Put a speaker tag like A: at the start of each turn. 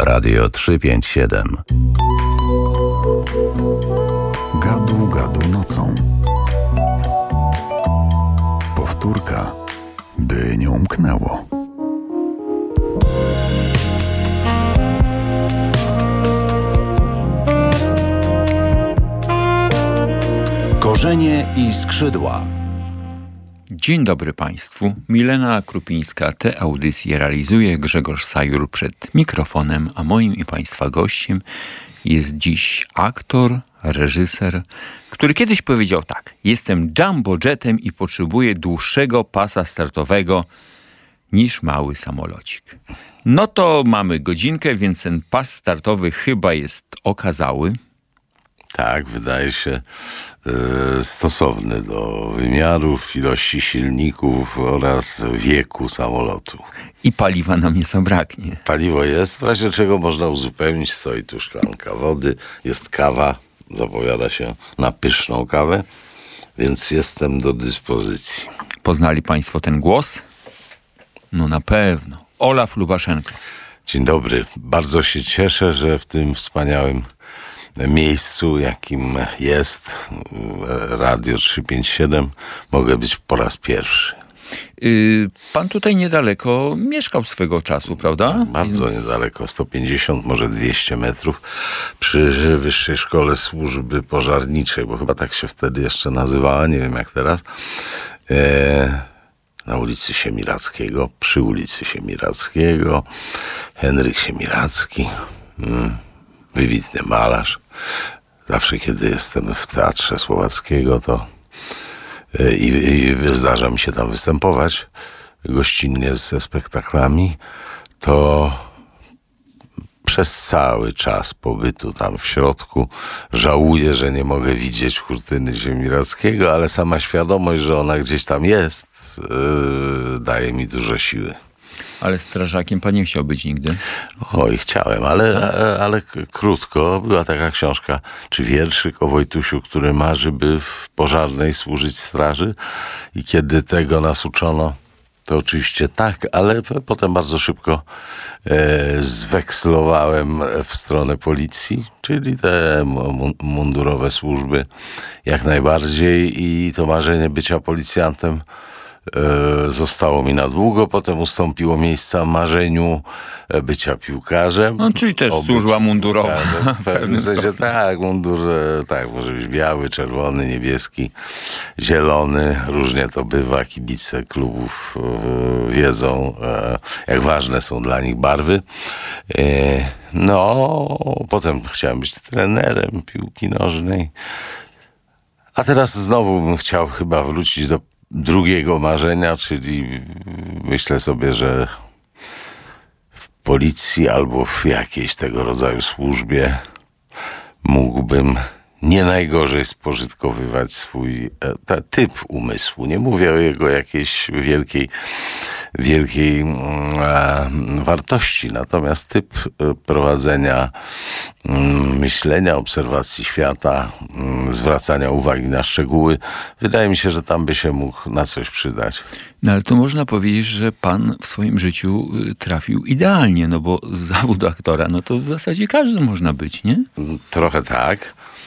A: Radio 357.
B: Gadu, gadu nocą. Powtórka, by nie umknęło.
A: Korzenie i skrzydła.
C: Dzień dobry Państwu. Milena Krupińska. Tę audycję realizuje Grzegorz Sajur przed mikrofonem, a moim i Państwa gościem jest dziś aktor, reżyser, który kiedyś powiedział tak: jestem jumbo jetem i potrzebuję dłuższego pasa startowego niż mały samolocik. No to mamy godzinkę, więc ten pas startowy chyba jest okazały.
D: Tak, wydaje się stosowny do wymiarów, ilości silników oraz wieku samolotu.
C: I paliwa nam nie zabraknie.
D: Paliwo jest, w razie czego można uzupełnić. Stoi tu szklanka wody, jest kawa, zapowiada się na pyszną kawę, więc jestem do dyspozycji.
C: Poznali Państwo ten głos? No na pewno. Olaf Lubaszenko.
D: Dzień dobry. Bardzo się cieszę, że w tym wspaniałym miejscu, jakim jest Radio 357, mogę być po raz pierwszy.
C: Pan tutaj niedaleko mieszkał swego czasu, prawda?
D: Bardzo niedaleko, 150, może 200 metrów, przy Wyższej Szkole Służby Pożarniczej, bo chyba tak się wtedy jeszcze nazywała, nie wiem jak teraz, na ulicy Siemiradzkiego, przy ulicy Siemiradzkiego, Henryk Siemiradzki, wybitny malarz. Zawsze, kiedy jestem w Teatrze Słowackiego, to i zdarza mi się tam występować gościnnie ze spektaklami, to przez cały czas pobytu tam w środku żałuję, że nie mogę widzieć kurtyny Siemiradzkiego, ale sama świadomość, że ona gdzieś tam jest, daje mi dużo siły.
C: Ale strażakiem pan nie chciał być nigdy?
D: Oj, chciałem, ale krótko. Była taka książka, czy wierszyk o Wojtusiu, który marzy, by w pożarnej służyć straży. I kiedy tego nas uczono, to oczywiście tak, ale potem bardzo szybko zwekslowałem w stronę policji, czyli te mundurowe służby jak najbardziej, i to marzenie bycia policjantem zostało mi na długo. Potem ustąpiło miejsca marzeniu bycia piłkarzem.
C: No, czyli też służba mundurowa.
D: W pewnym sensie tak, mundur, tak, może być biały, czerwony, niebieski, zielony. Różnie to bywa. Kibice klubów wiedzą, jak ważne są dla nich barwy. No, potem chciałem być trenerem piłki nożnej. A teraz znowu bym chciał chyba wrócić do drugiego marzenia, czyli myślę sobie, że w policji albo w jakiejś tego rodzaju służbie mógłbym nie najgorzej spożytkowywać swój typ umysłu. Nie mówię o jego jakiejś wielkiej wartości, natomiast typ prowadzenia myślenia, obserwacji świata, zwracania uwagi na szczegóły, wydaje mi się, że tam by się mógł na coś przydać.
C: No ale to można powiedzieć, że pan w swoim życiu trafił idealnie, no bo z zawodu aktora, no to w zasadzie każdy można być, nie?
D: Trochę tak.